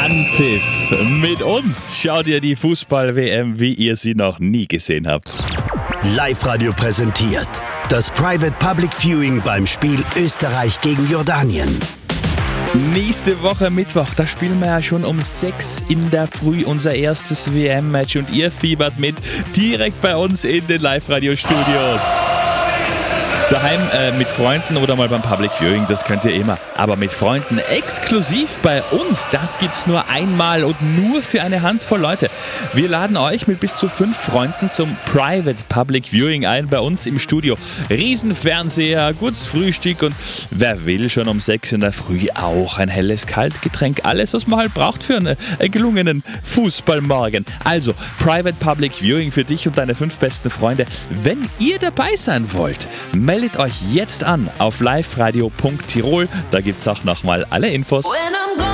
Anpfiff mit uns. Schaut ihr die Fußball-WM, wie ihr sie noch nie gesehen habt. Live-Radio präsentiert das Private Public Viewing beim Spiel Österreich gegen Jordanien. Nächste Woche Mittwoch, da spielen wir ja schon um 6 in der Früh unser erstes WM-Match und ihr fiebert mit direkt bei uns in den Live-Radio-Studios. Daheim mit Freunden oder mal beim Public Viewing, das könnt ihr immer. Aber mit Freunden exklusiv bei uns, das gibt's nur einmal und nur für eine Handvoll Leute. Wir laden euch mit bis zu 5 Freunden zum Private Public Viewing ein bei uns im Studio. Riesenfernseher, gutes Frühstück und wer will schon um 6 in der Früh auch ein helles Kaltgetränk. Alles, was man halt braucht für einen gelungenen Fußballmorgen. Also Private Public Viewing für dich und deine 5 besten Freunde. Wenn ihr dabei sein wollt, meldet euch jetzt an auf liveradio.tirol. Da gibt's auch nochmal alle Infos.